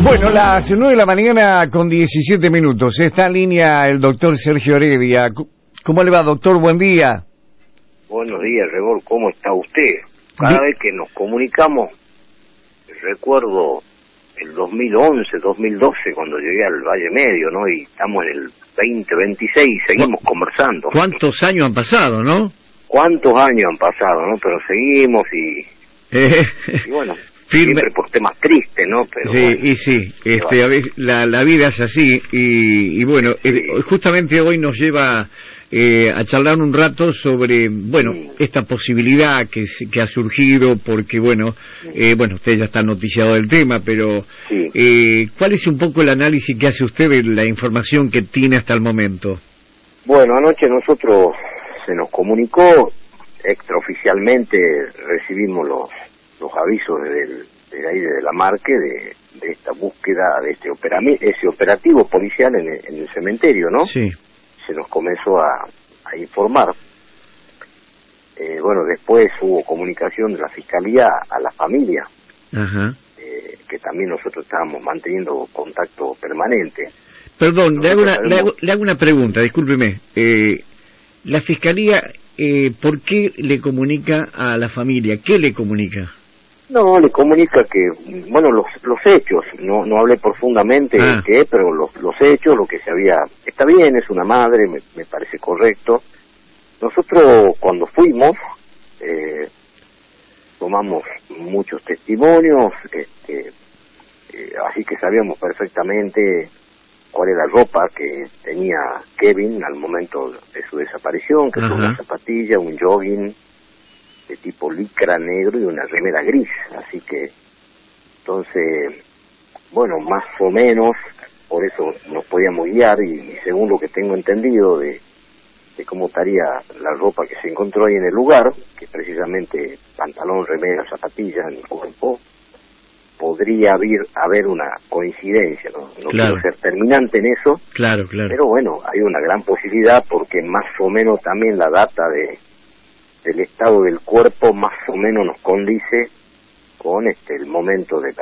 Bueno, las 9 de la mañana con 17 minutos. Está en línea el doctor Sergio Heredia. ¿Cómo le va, doctor? Buen día. Buenos días, Rebor. ¿Cómo está usted? Cada vez que nos comunicamos, recuerdo el 2011, 2012, cuando llegué al Valle Medio, ¿no? Y estamos en el 2026 y seguimos conversando. ¿Cuántos años han pasado, no? ¿Cuántos años han pasado, no? Pero seguimos y bueno... Firme. Siempre por temas tristes, ¿no? Pero sí, bueno, y sí, a veces la vida es así, y bueno, sí. Justamente hoy nos lleva a charlar un rato sobre, bueno, esta posibilidad que ha surgido, porque bueno, usted ya está noticiado del tema, pero ¿cuál es un poco el análisis que hace usted de la información que tiene hasta el momento? Bueno, anoche nosotros se nos comunicó, extraoficialmente recibimos los avisos del aire de la Marque de esta búsqueda, de ese operativo policial en el cementerio, ¿no? Sí. Se nos comenzó a informar. Bueno, después hubo comunicación de la Fiscalía a la familia, ajá, que también nosotros estábamos manteniendo contacto permanente. Perdón, le hago una pregunta, discúlpeme. La Fiscalía, ¿por qué le comunica a la familia? ¿Qué le comunica? No, le comunica que, bueno, los hechos, no hablé profundamente qué, pero los hechos, lo que se había, está bien, es una madre, me parece correcto. Nosotros cuando fuimos, tomamos muchos testimonios, así que sabíamos perfectamente cuál era la ropa que tenía Kevin al momento de su desaparición, que fue una zapatilla, un jogging de tipo licra negro y una remera gris, así que entonces, bueno, más o menos por eso nos podíamos guiar y según lo que tengo entendido de cómo estaría la ropa que se encontró ahí en el lugar, que precisamente pantalón, remera, zapatilla en el cuerpo, podría haber una coincidencia, no claro. Quiero ser terminante en eso, claro, pero bueno, hay una gran posibilidad porque más o menos también la data del estado del cuerpo más o menos nos condice con el momento de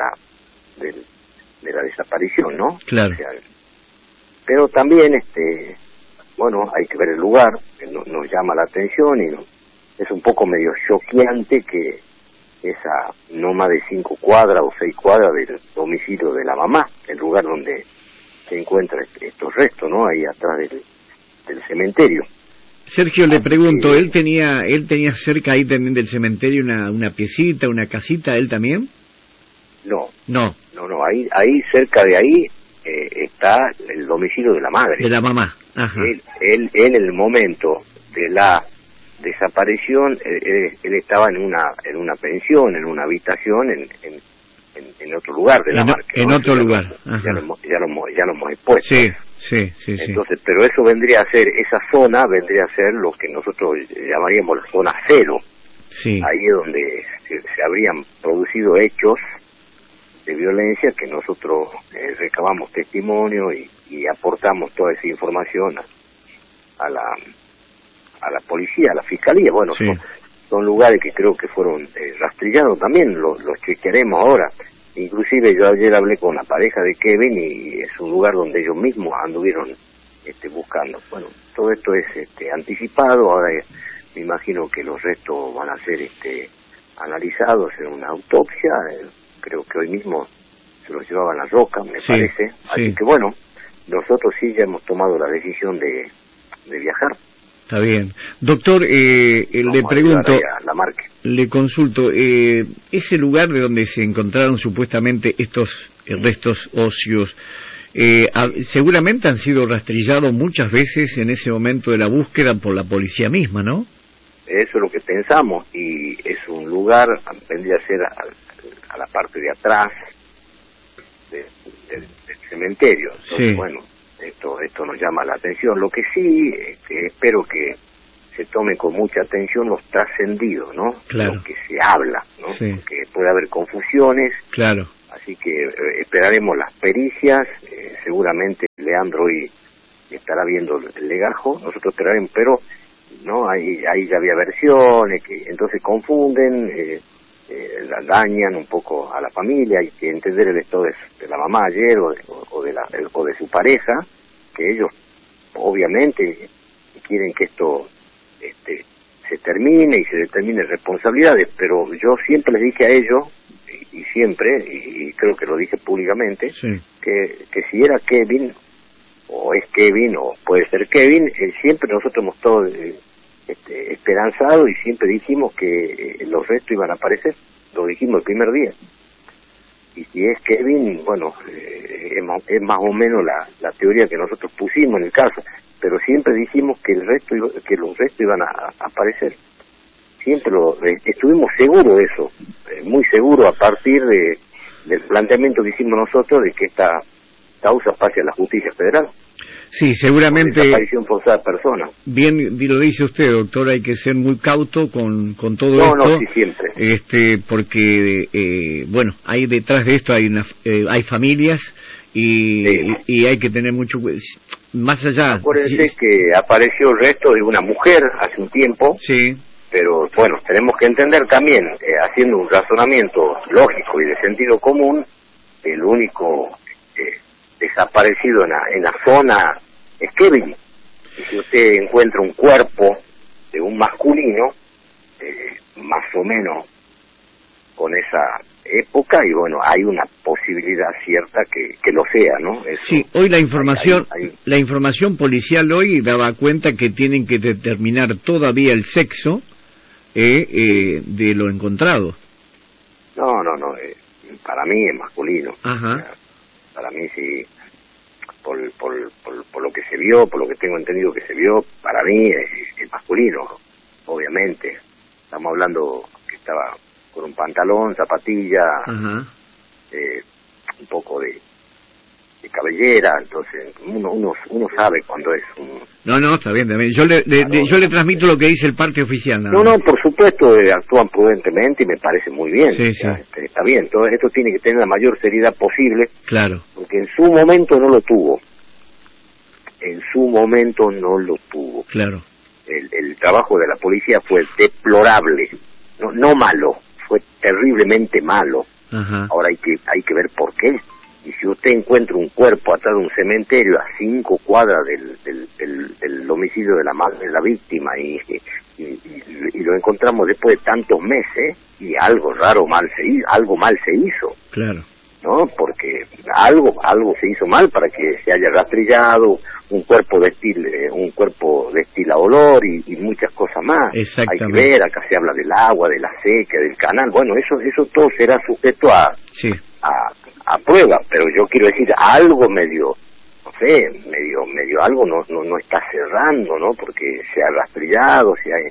la desaparición, ¿no? Claro. O sea, pero también bueno, hay que ver el lugar, nos llama la atención y es un poco medio choqueante que esa no más de 5 cuadras o 6 cuadras del domicilio de la mamá, el lugar donde se encuentran estos restos, ¿no? Ahí atrás del cementerio. Sergio, le pregunto, ¿él tenía cerca ahí también del cementerio una piecita, una casita, él también? No, ahí cerca de ahí está el domicilio de la madre. De la mamá, ajá. Él en el momento de la desaparición, él estaba en una pensión, en una habitación, en otro lugar de la Marque, ¿no? En otro lugar, ya lo hemos expuesto. Sí. Entonces, pero eso vendría a ser, esa zona vendría a ser lo que nosotros llamaríamos la zona cero. Sí. Ahí es donde se habrían producido hechos de violencia que nosotros recabamos testimonio y aportamos toda esa información a la policía, a la fiscalía. Bueno, sí. Son lugares que creo que fueron rastrillados también, los chequearemos ahora. Inclusive yo ayer hablé con la pareja de Kevin y es un lugar donde ellos mismos anduvieron buscando. Bueno, todo esto es anticipado, ahora me imagino que los restos van a ser analizados en una autopsia, creo que hoy mismo se los llevaban a Roca, me parece. Así que bueno, nosotros sí ya hemos tomado la decisión de viajar. Está bien. Doctor, le pregunto, le consulto, ese lugar de donde se encontraron supuestamente estos restos óseos, seguramente han sido rastrillados muchas veces en ese momento de la búsqueda por la policía misma, ¿no? Eso es lo que pensamos, y es un lugar, vendría a ser a la parte de atrás del cementerio. Entonces, bueno, esto nos llama la atención. Lo que sí, que espero que se tome con mucha atención los trascendidos, ¿no? Claro. Lo que se habla, ¿no? Sí. Porque puede haber confusiones. Claro. Así que esperaremos las pericias. Seguramente Leandro hoy estará viendo el legajo. Nosotros esperaremos, pero no ahí ya había versiones que entonces confunden. dañan un poco a la familia. Hay que entender el estado de la mamá ayer o de su pareja, que ellos obviamente quieren que esto se termine y se determine responsabilidades, pero yo siempre les dije a ellos, y siempre, y creo que lo dije públicamente, sí, que si era Kevin, o es Kevin, o puede ser Kevin, siempre nosotros hemos estado esperanzados y siempre dijimos que los restos iban a aparecer, lo dijimos el primer día. Y si es Kevin, bueno, es más o menos la teoría que nosotros pusimos en el caso, pero siempre dijimos que los restos iban a aparecer. Siempre estuvimos seguros de eso, muy seguros a partir del planteamiento que hicimos nosotros de que esta causa pase a la justicia federal. Sí, seguramente. Desaparición forzada de personas. Bien lo dice usted, doctor, hay que ser muy cauto con todo esto. No, sí, siempre. Porque, bueno, hay detrás de esto hay familias y, sí, y hay que tener mucho más allá. Acuérdense que apareció el resto de una mujer hace un tiempo. Sí. Pero bueno, tenemos que entender también, haciendo un razonamiento lógico y de sentido común, el único desaparecido en la zona es Kevin. Y si usted encuentra un cuerpo de un masculino, más o menos con esa época, y bueno, hay una posibilidad cierta que lo sea, ¿no? Eso, sí, hoy la información policial hoy daba cuenta que tienen que determinar todavía el sexo de lo encontrado. No, para mí es masculino. Ajá. Para mí sí, por lo que se vio, por lo que tengo entendido que se vio, para mí es masculino, obviamente. Estamos hablando que estaba con un pantalón, zapatilla, un poco de cabellera, entonces uno sabe cuando es un... No, está bien, también. Yo le transmito lo que dice el parte oficial. No, por supuesto, actúan prudentemente y me parece muy bien. Sí. Está bien, todo esto tiene que tener la mayor seriedad posible. Claro. Porque en su momento no lo tuvo. Claro. El trabajo de la policía fue deplorable, no malo, fue terriblemente malo. Ajá. Ahora hay que ver por qué. Y si usted encuentra un cuerpo atrás de un cementerio a 5 cuadras del homicidio de la víctima y lo encontramos después de tantos meses, y algo mal se hizo. Claro. ¿No? Porque algo se hizo mal para que se haya rastrillado un cuerpo destila olor y muchas cosas más. Hay que ver, acá se habla del agua, de la seca, del canal. Bueno, eso todo será sujeto a prueba, pero yo quiero decir, algo medio algo no está cerrando, ¿no? Porque se ha rastrillado,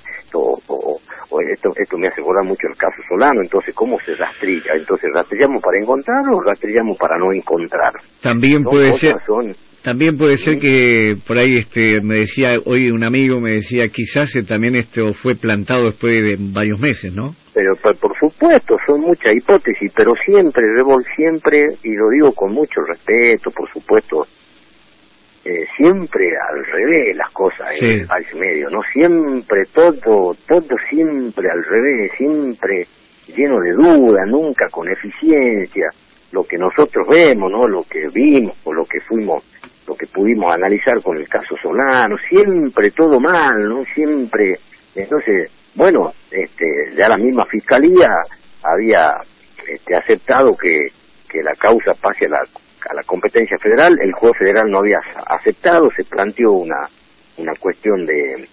esto me hace acordar mucho el caso Solano. Entonces, ¿cómo se rastrilla? Entonces, ¿rastrillamos para encontrar o rastrillamos para no encontrar? También puede ser que por ahí me decía hoy un amigo, quizás también esto fue plantado después de varios meses, ¿no? Pero por supuesto, son muchas hipótesis, pero siempre, y lo digo con mucho respeto, por supuesto, siempre al revés las cosas en el país medio, ¿no? Siempre, todo siempre al revés, siempre lleno de dudas, nunca con eficiencia. Lo que nosotros vemos, ¿no? Lo que vimos, o lo que pudimos analizar con el caso Solano, siempre todo mal, ¿no? Siempre. Entonces, bueno, ya la misma fiscalía había aceptado que la causa pase a la competencia federal. El juez federal no había aceptado, se planteó una cuestión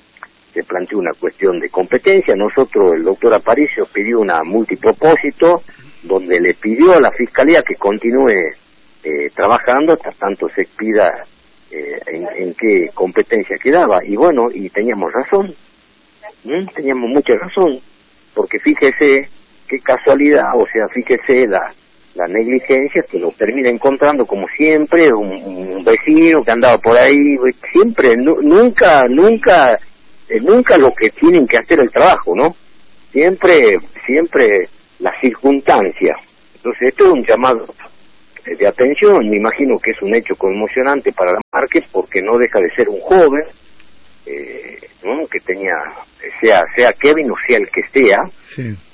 de competencia. Nosotros, el doctor Aparicio pidió una multipropósito donde le pidió a la fiscalía que continúe trabajando hasta tanto se expida en qué competencia quedaba. Y bueno, y teníamos razón. Teníamos mucha razón, porque fíjese qué casualidad, o sea, fíjese la negligencia que nos termina encontrando, como siempre, un vecino que andaba por ahí, siempre, nunca los que tienen que hacer el trabajo, ¿no? Siempre las circunstancias. Entonces, esto es un llamado de atención. Me imagino que es un hecho conmocionante para la Márquez, porque no deja de ser un joven, ¿no? Que tenía, sea Kevin o sea el que sea,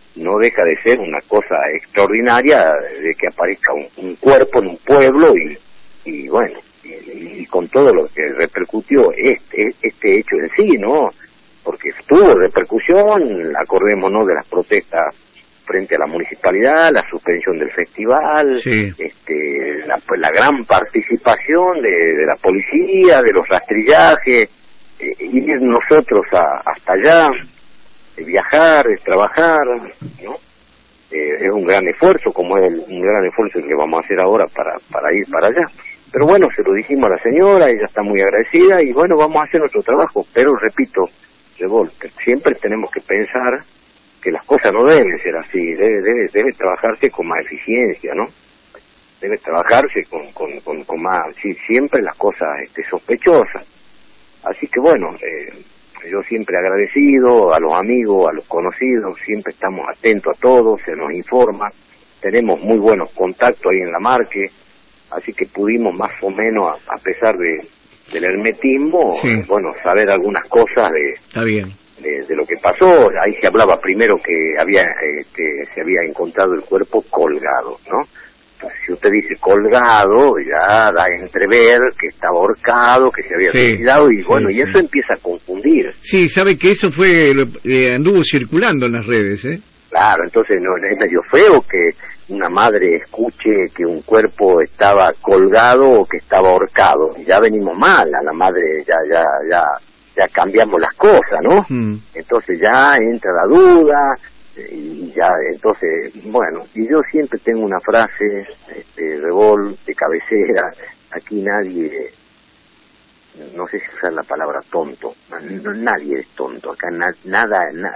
no deja de ser una cosa extraordinaria de que aparezca un cuerpo en un pueblo y bueno, y con todo lo que repercutió este hecho en sí, ¿no? Porque tuvo repercusión, acordémonos de las protestas frente a la municipalidad, la suspensión del festival, sí. La gran participación de la policía, de los rastrillajes, ir nosotros hasta allá, viajar, trabajar, ¿no? Es un gran esfuerzo, como es un gran esfuerzo que vamos a hacer ahora para ir para allá. Pero bueno, se lo dijimos a la señora, ella está muy agradecida y bueno, vamos a hacer nuestro trabajo. Pero repito, siempre tenemos que pensar que las cosas no deben ser así, debe trabajarse con más eficiencia, ¿no? Debe trabajarse con más, sí, siempre las cosas sospechosas. Así que bueno, yo siempre agradecido a los amigos, a los conocidos, siempre estamos atentos a todo, se nos informa, tenemos muy buenos contactos ahí en la Marque, así que pudimos más o menos, a pesar del hermetismo, sí. Bueno, saber algunas cosas Está bien. de lo que pasó. Ahí se hablaba primero que se había encontrado el cuerpo colgado, ¿no? Entonces, si usted dice colgado, ya da a entrever que estaba ahorcado, que se había suicidado, y bueno, y eso empieza a confundir. Sí, sabe que eso anduvo circulando en las redes, ¿eh? Claro, entonces no es medio feo que una madre escuche que un cuerpo estaba colgado o que estaba ahorcado. Ya venimos mal, a la madre ya cambiamos las cosas, ¿no? Entonces ya entra la duda, y ya, entonces, bueno, y yo siempre tengo una frase, Rebol, de cabecera, aquí nadie, no sé si usar la palabra tonto, nadie es tonto, acá nada,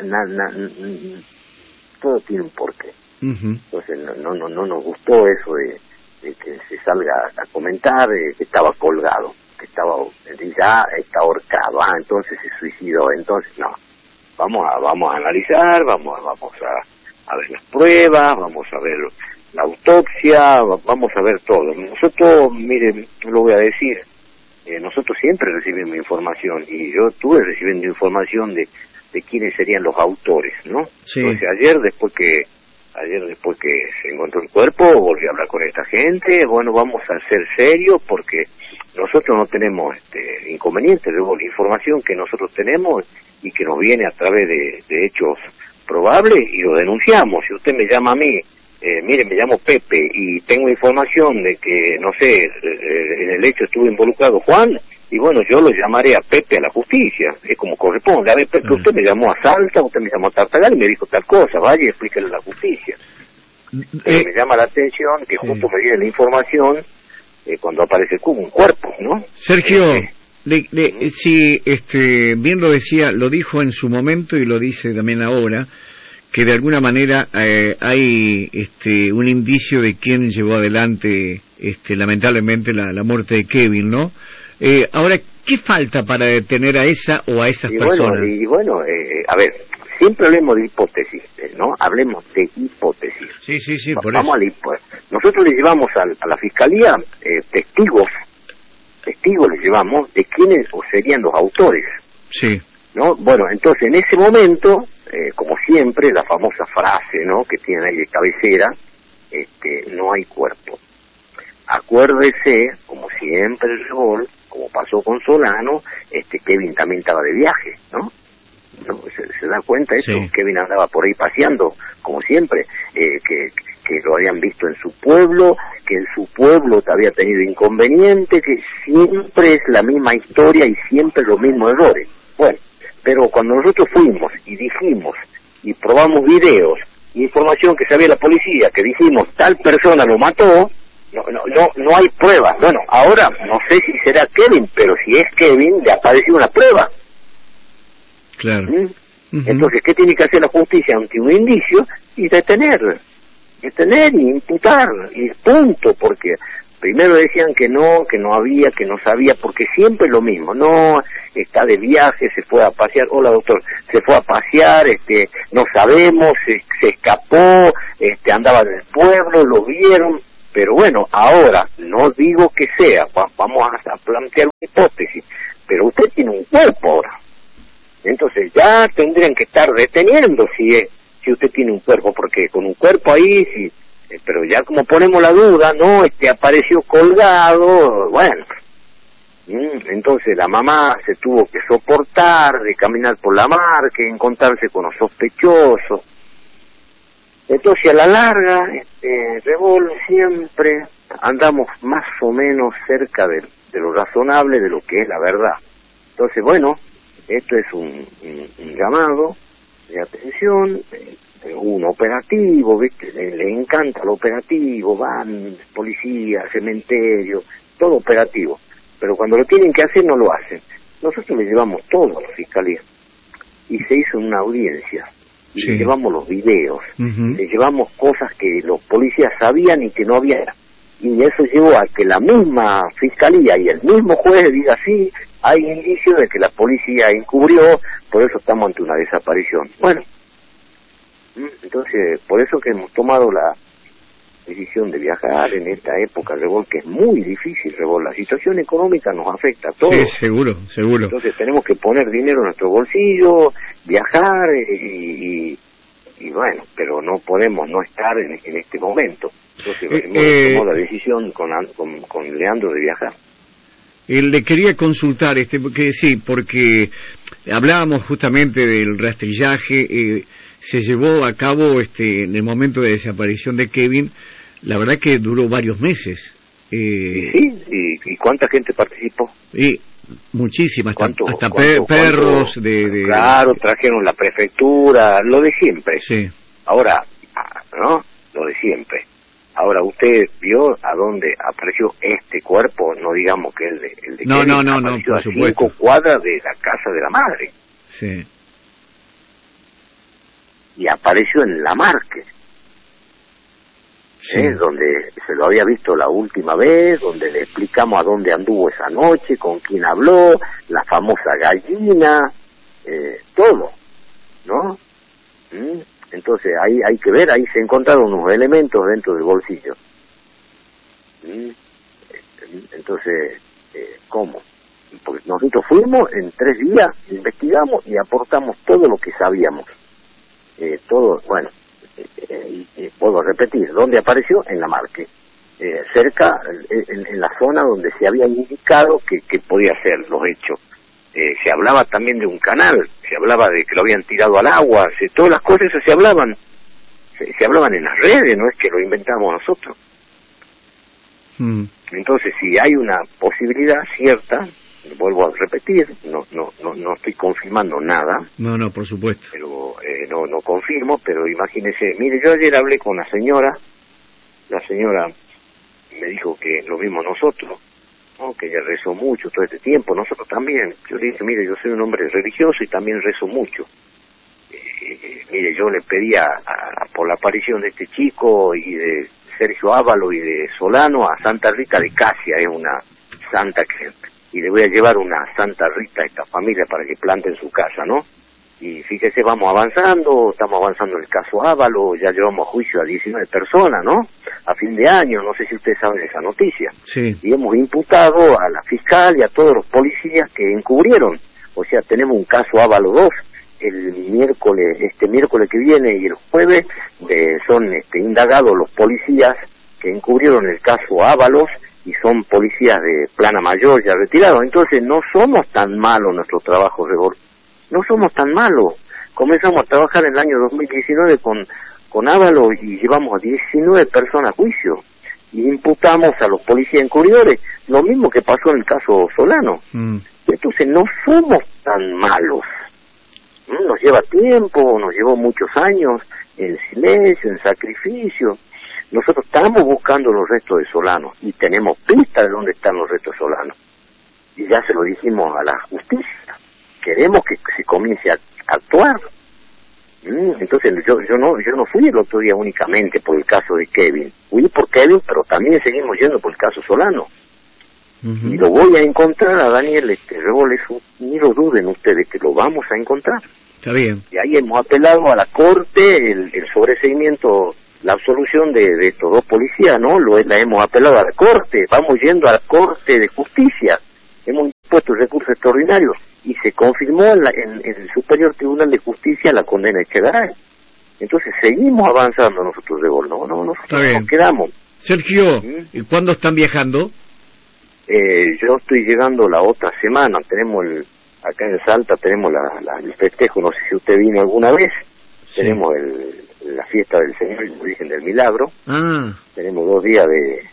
todo tiene un porqué. Entonces no nos gustó eso de que se salga a comentar que estaba colgado, que ya está ahorcado, entonces se suicidó, entonces no. Vamos a analizar, vamos a ver las pruebas, vamos a ver la autopsia, vamos a ver todo. Nosotros, miren, lo voy a decir, nosotros siempre recibimos información y yo estuve recibiendo información de quiénes serían los autores, ¿no? Sí. Entonces ayer después que se encontró el cuerpo, volví a hablar con esta gente, bueno, vamos a ser serios porque nosotros no tenemos inconvenientes, luego la información que nosotros tenemos y que nos viene a través de hechos probables y lo denunciamos. Si usted me llama a mí, mire, me llamo Pepe y tengo información de que, no sé, en el hecho estuvo involucrado Juan, y bueno, yo lo llamaré a Pepe a la justicia, es como corresponde. A ver, Pepe, usted me llamó a Salta, usted me llamó a Tartagal y me dijo tal cosa, vaya y explíquele a la justicia. Me llama la atención que justo me viene la información cuando aparece un cuerpo, ¿no? Sergio, sí, bien lo decía, lo dijo en su momento y lo dice también ahora, que de alguna manera hay un indicio de quién llevó adelante lamentablemente la muerte de Kevin, ¿no? Ahora, ¿qué falta para detener a esa o a esas personas? Bueno, a ver, siempre hablemos de hipótesis, ¿no? Hablemos de hipótesis. Sí, por Vamos eso. A la hipótesis. Nosotros le llevamos a la fiscalía testigos le llevamos de quiénes serían los autores. Sí. ¿No? Bueno, entonces en ese momento, como siempre, la famosa frase, ¿no?, que tienen ahí de cabecera, no hay cuerpo. Acuérdese, como siempre el Rebol, como pasó con Solano, Kevin también estaba de viaje, ¿no? ¿Se da cuenta eso? Sí. Kevin andaba por ahí paseando, como siempre, que lo habían visto en su pueblo, que en su pueblo había tenido inconveniente, que siempre es la misma historia y siempre los mismos errores. Bueno, pero cuando nosotros fuimos y dijimos y probamos videos, información que sabía la policía, que dijimos tal persona lo mató, no hay pruebas. Bueno, ahora no sé si será Kevin, pero si es Kevin, le apareció una prueba. Claro. Entonces, ¿qué tiene que hacer la justicia ante un indicio? Y detener y imputar, y punto, porque primero decían que no había, que no sabía, porque siempre es lo mismo, no, está de viaje, se fue a pasear, hola doctor, se fue a pasear, no sabemos, se escapó, andaba en el pueblo, lo vieron, pero bueno, ahora, no digo que sea, vamos a plantear una hipótesis, pero usted tiene un cuerpo ahora. Entonces ya tendrían que estar deteniendo si si usted tiene un cuerpo, porque con un cuerpo ahí, sí, pero ya como ponemos la duda, no, apareció colgado, bueno. Entonces la mamá se tuvo que soportar de caminar por la marca, encontrarse con los sospechosos. Entonces a la larga, Revol, siempre andamos más o menos cerca de lo razonable, de lo que es la verdad. Entonces, bueno, esto es un llamado de atención, un operativo, ¿viste? Le encanta el operativo, van policía, cementerio, todo operativo. Pero cuando lo tienen que hacer no lo hacen. Nosotros le llevamos todo a la fiscalía y se hizo una audiencia y le llevamos los videos, le llevamos cosas que los policías sabían y que no había, y eso llevó a que la misma fiscalía y el mismo juez diga sí, hay indicios de que la policía encubrió, por eso estamos ante una desaparición. Bueno, entonces por eso que hemos tomado la decisión de viajar en esta época, Revol, que es muy difícil, Revol. La situación económica nos afecta a todos. Sí, seguro. Entonces tenemos que poner dinero en nuestro bolsillo, viajar y bueno, pero no podemos no estar en este momento. Entonces hemos tomado la decisión con Leandro de viajar. Le quería consultar, porque hablábamos justamente del rastrillaje, se llevó a cabo en el momento de desaparición de Kevin. La verdad que duró varios meses. Sí, ¿y cuánta gente participó? Muchísima, hasta perros de... Claro, trajeron la prefectura, lo de siempre. Sí. Ahora, ¿no? Lo de siempre. Ahora, ¿usted vio a dónde apareció este cuerpo? No digamos que el de No, Kevin, no, apareció por a supuesto. 5 cuadras de la casa de la madre. Sí. Y apareció en La Márquez, donde se lo había visto la última vez, donde le explicamos a dónde anduvo esa noche, con quién habló, la famosa gallina, todo, ¿no? Entonces ahí hay que ver, ahí se encontraron unos elementos dentro del bolsillo. Entonces, ¿cómo? Porque nosotros fuimos en 3 días, investigamos y aportamos todo lo que sabíamos. Todo, bueno, puedo repetir, ¿dónde apareció? En La Marque, cerca, en la zona donde se había indicado que podía ser los hechos. Se hablaba también de un canal, se hablaba de que lo habían tirado al agua, todas las cosas esas se hablaban en las redes, no es que lo inventamos nosotros. Entonces, si hay una posibilidad cierta, vuelvo a repetir, no estoy confirmando nada. No, por supuesto. Pero no confirmo, pero imagínese, mire, yo ayer hablé con la señora me dijo que lo mismo nosotros, ¿no? Que ella rezó mucho todo este tiempo, nosotros también. Yo le dije, mire, yo soy un hombre religioso y también rezo mucho. Mire, yo le pedía por la aparición de este chico y de Sergio Ávalo y de Solano a Santa Rita de Casia, es una santa y le voy a llevar una Santa Rita a esta familia para que plante en su casa, ¿no? Y fíjese, estamos avanzando en el caso Ávalo, ya llevamos a juicio a 19 personas, ¿no? A fin de año, no sé si ustedes saben esa noticia. Sí. Y hemos imputado a la fiscal y a todos los policías que encubrieron. O sea, tenemos un caso Ávalo 2, este miércoles que viene y el jueves, son indagados los policías que encubrieron el caso Ávalos, y son policías de plana mayor ya retirados. Entonces no somos tan malos nuestro trabajo, Revol. No somos tan malos. Comenzamos a trabajar en el año 2019 con Ávalo y llevamos a 19 personas a juicio. Y imputamos a los policías encubridores, lo mismo que pasó en el caso Solano. Entonces no somos tan malos. Nos lleva tiempo, nos llevó muchos años en silencio, en sacrificio. Nosotros estamos buscando los restos de Solano y tenemos pistas de dónde están los restos de Solano. Y ya se lo dijimos a la justicia. Queremos que se comience a actuar. Entonces yo no fui el otro día únicamente por el caso de Kevin. Fui por Kevin, pero también seguimos yendo por el caso Solano. Y lo voy a encontrar a Daniel Revol, ni lo duden ustedes que lo vamos a encontrar. Está bien. Y ahí hemos apelado a la Corte el sobreseimiento, la absolución de estos 2 policías, ¿no? La hemos apelado a la Corte, vamos yendo a la Corte de Justicia, hemos impuesto el recurso extraordinario y se confirmó en el Superior Tribunal de Justicia la condena de Echegaray. Entonces seguimos avanzando nosotros de gol, nosotros nos quedamos. Sergio, ¿y cuándo están viajando? Yo estoy llegando la otra semana, acá en Salta tenemos el festejo, no sé si usted vino alguna vez, sí. Tenemos la fiesta del Señor y la Virgen del Milagro, tenemos 2 días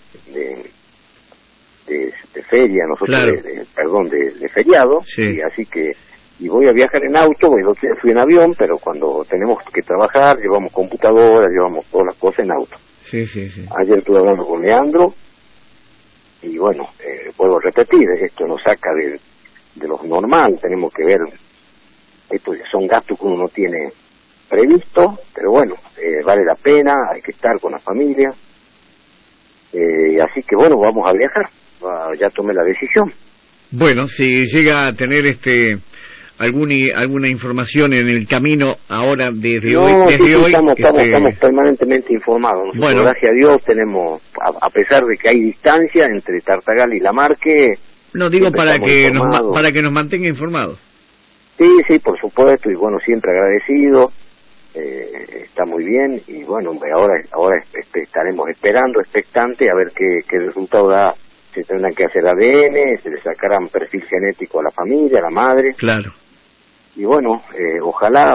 de feria, nosotros, claro. de feriado, sí. Y así que, y voy a viajar en auto, fui en avión, pero cuando tenemos que trabajar, llevamos computadoras, llevamos todas las cosas en auto. Sí. Ayer estuve hablando con Leandro, y bueno, puedo repetir, esto nos saca de lo normal, tenemos que ver, estos son gastos que uno no tiene previsto, pero bueno, vale la pena, hay que estar con la familia, así que bueno, vamos a viajar, ya tomé la decisión. Bueno, si llega a tener alguna información en el camino ahora desde hoy estamos permanentemente informados. Nosotros, bueno, gracias a Dios tenemos, a pesar de que hay distancia entre Tartagal y La Marque, no digo para que nos mantenga informados. Sí, por supuesto, y bueno, siempre agradecido, está muy bien, y bueno, ahora estaremos esperando, expectante, a ver qué resultado da. Se tendrán que hacer ADN, se le sacarán perfil genético a la familia, a la madre. Claro. Y bueno, ojalá,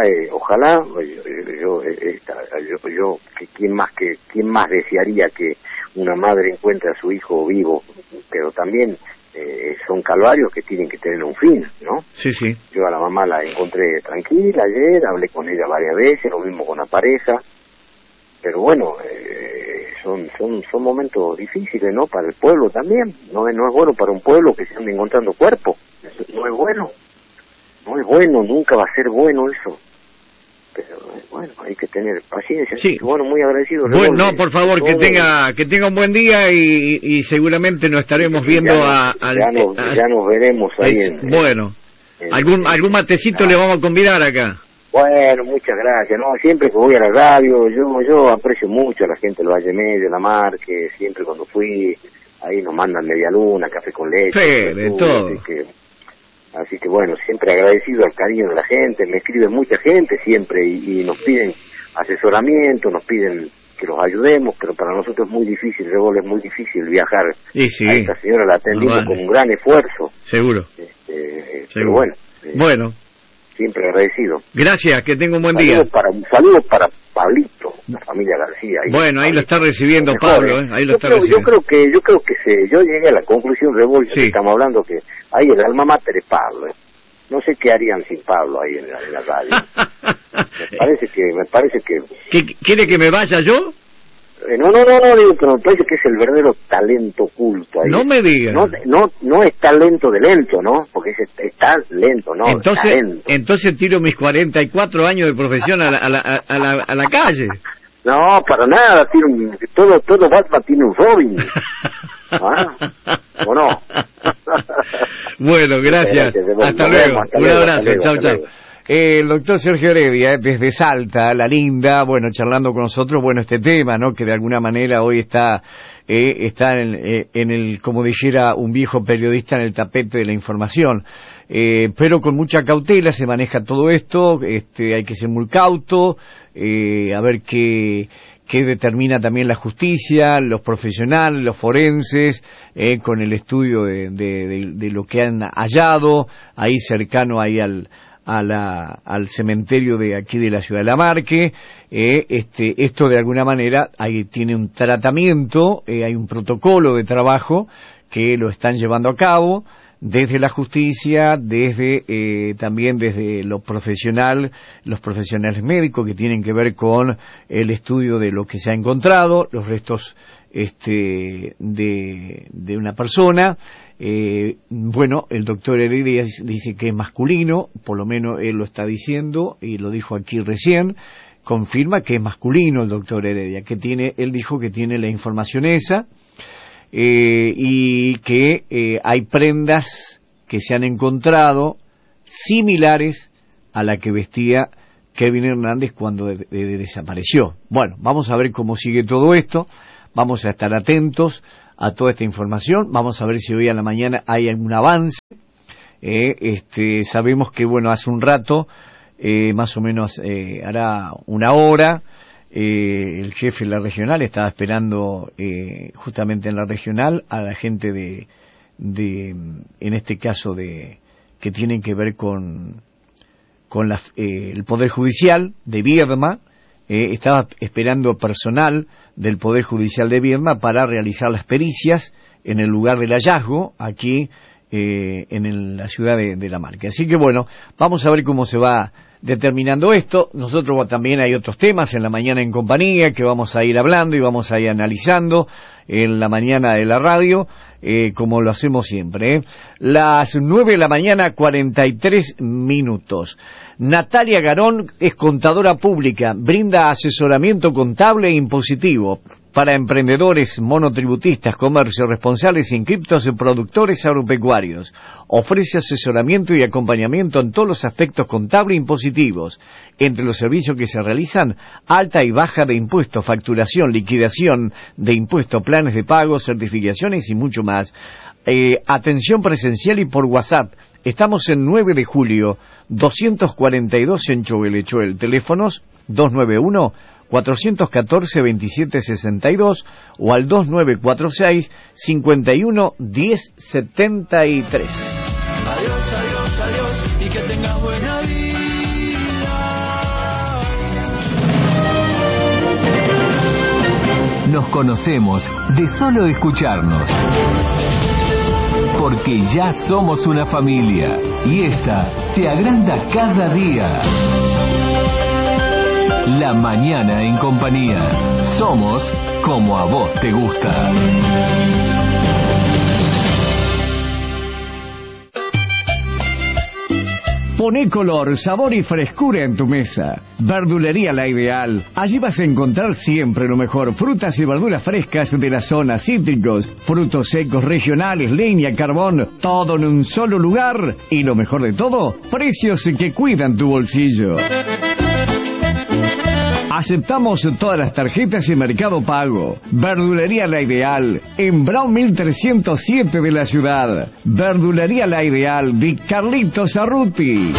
yo quién más desearía que una madre encuentre a su hijo vivo, pero también son calvarios que tienen que tener un fin, ¿no? Sí. Yo a la mamá la encontré tranquila ayer, hablé con ella varias veces, lo mismo con la pareja, pero bueno, son momentos difíciles, ¿no? Para el pueblo también, no es bueno para un pueblo que se ande encontrando cuerpos, no es bueno, nunca va a ser bueno eso, pero bueno, hay que tener paciencia. Sí. Bueno, muy agradecido. Bueno, no, por favor, que tenga un buen día y seguramente nos estaremos viendo ya nos veremos ahí. Bueno, algún matecito le vamos a convidar acá. Bueno, muchas gracias. No, siempre que voy a la radio, yo aprecio mucho a la gente del Valle Medio, La Marque, siempre cuando fui, ahí nos mandan media luna, café con leche. Sí, de todo. Así que bueno, siempre agradecido al cariño de la gente, me escribe mucha gente siempre y nos piden asesoramiento, nos piden que los ayudemos, pero para nosotros es muy difícil, es muy difícil viajar. Sí. A esta señora la atendimos con un gran esfuerzo. Seguro. Pero bueno. Bueno. Siempre agradecido. Gracias, que tenga un buen día. Un saludo para Pablito, la familia García. Bueno, ahí lo está recibiendo Pablo, ahí lo está recibiendo. Yo creo que yo llegué a la conclusión, que estamos hablando, que ahí el alma mater es Pablo. No sé qué harían sin Pablo ahí en la radio. me parece que... ¿Quiere que me vaya yo? No, digo, pero me parece que es el verdadero talento oculto ahí. No me diga. No es talento de lento, ¿no? Porque está lento, ¿no? Entonces tiro mis 44 años de profesión a la calle. No, para nada, todo Batman tiene un Robin. ¿Ah? ¿O no? Bueno, gracias. Hasta luego. Un abrazo. Chao. El doctor Sergio Heredia, desde Salta, La Linda, bueno, charlando con nosotros, bueno, este tema, ¿no?, que de alguna manera hoy está en el, como dijera un viejo periodista, en el tapete de la información, pero con mucha cautela se maneja todo esto, hay que ser muy cauto, a ver qué determina también la justicia, los profesionales, los forenses, con el estudio de lo que han hallado, ahí cercano ahí al cementerio de aquí de la ciudad de La Marque. Esto de alguna manera ahí tiene un tratamiento, hay un protocolo de trabajo que lo están llevando a cabo desde la justicia, también desde los profesionales médicos que tienen que ver con el estudio de lo que se ha encontrado, los restos de una persona. Bueno, el doctor Heredia dice que es masculino, por lo menos él lo está diciendo y lo dijo aquí recién, confirma que es masculino el doctor Heredia, él dijo que tiene la información esa, y que hay prendas que se han encontrado similares a la que vestía Kevin Hernández cuando desapareció. Bueno, vamos a ver cómo sigue todo esto, vamos a estar atentos a toda esta información, vamos a ver si hoy a la mañana hay algún avance. Sabemos que, bueno, hace un rato más o menos hará una hora. El jefe de la regional estaba esperando justamente en la regional a la gente de en este caso que tienen que ver con el Poder Judicial de Viedma. Estaba esperando personal del Poder Judicial de Viedma para realizar las pericias en el lugar del hallazgo, aquí en la ciudad de La Marque. Así que bueno, vamos a ver cómo se va determinando esto. Nosotros también hay otros temas en la mañana en compañía que vamos a ir hablando y vamos a ir analizando en la mañana de la radio, como lo hacemos siempre. Las 9 de la mañana, 43 minutos. Natalia Garón es contadora pública, brinda asesoramiento contable e impositivo para emprendedores, monotributistas, comercios responsables, inscriptos y productores agropecuarios. Ofrece asesoramiento y acompañamiento en todos los aspectos contables e impositivos. Entre los servicios que se realizan, alta y baja de impuestos, facturación, liquidación de impuestos, planes de pago, certificaciones y mucho más. Atención presencial y por WhatsApp. Estamos en 9 de julio, 242 en Choguelechuel. Teléfonos 291-414-2762 o al 2946-51-1073. Adiós, adiós, adiós, y que tengas buena vida. Nos conocemos de solo escucharnos. Porque ya somos una familia y esta se agranda cada día. La mañana en compañía. Somos como a vos te gusta. Poné color, sabor y frescura en tu mesa. Verdulería La Ideal. Allí vas a encontrar siempre lo mejor. Frutas y verduras frescas de la zona, cítricos, frutos secos regionales, leña, carbón, todo en un solo lugar. Y lo mejor de todo, precios que cuidan tu bolsillo. Aceptamos todas las tarjetas y Mercado Pago. Verdulería La Ideal, en Brown 1307 de la ciudad. Verdulería La Ideal de Carlitos Arruti.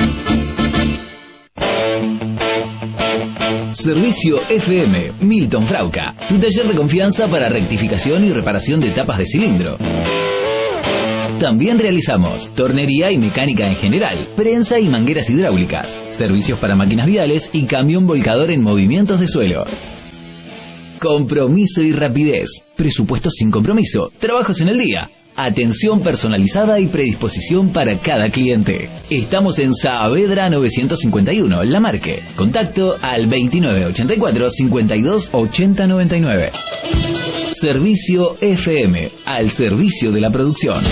Servicio FM, Milton Frauca, tu taller de confianza para rectificación y reparación de tapas de cilindro. También realizamos tornería y mecánica en general, prensa y mangueras hidráulicas, servicios para máquinas viales y camión volcador en movimientos de suelos. Compromiso y rapidez, presupuestos sin compromiso, trabajos en el día, atención personalizada y predisposición para cada cliente. Estamos en Saavedra 951, La Marque. Contacto al 2984 52 80 99. Servicio FM, al servicio de la producción.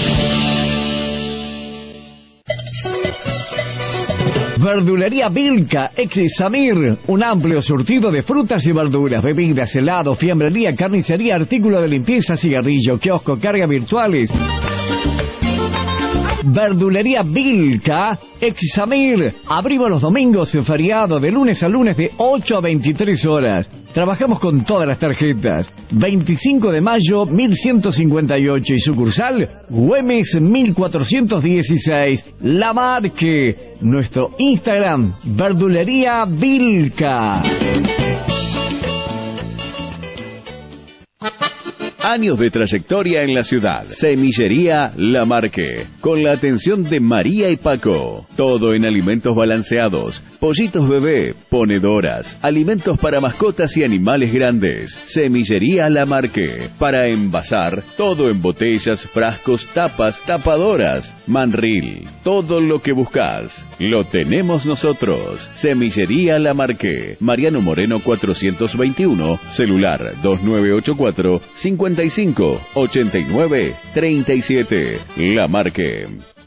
Verdulería Vilca, ex Samir, un amplio surtido de frutas y verduras, bebidas, helados, fiambrería, carnicería, artículos de limpieza, cigarrillo, kiosco, cargas virtuales. Verdulería Vilca, ex Samir. Abrimos los domingos en feriado de lunes a lunes de 8 a 23 horas. Trabajamos con todas las tarjetas. 25 de mayo 1158 y sucursal Güemes 1416. La Marque. Nuestro Instagram, Verdulería Vilca. Años de trayectoria en la ciudad. Semillería La Marque, con la atención de María y Paco. Todo en alimentos balanceados, pollitos bebé, ponedoras, alimentos para mascotas y animales grandes. Semillería La Marque, para envasar, todo en botellas, frascos, tapas, tapadoras, manril. Todo lo que buscas, lo tenemos nosotros. Semillería La Marque, Mariano Moreno 421, celular 2984 55 89 37. La Marque.